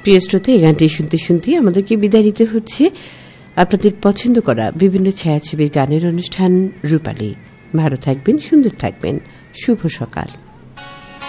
প্রিয় শ্রোতা, এই গানটি শুনতে শুনতে আমাদেরকে বিদায় নিতে হচ্ছে। আপনাদের পছন্দ করা বিভিন্ন ছায়াছবির গানের অনুষ্ঠান রূপালী। ভালো থাকবেন, সুন্দর থাকবেন। শুভ সকাল।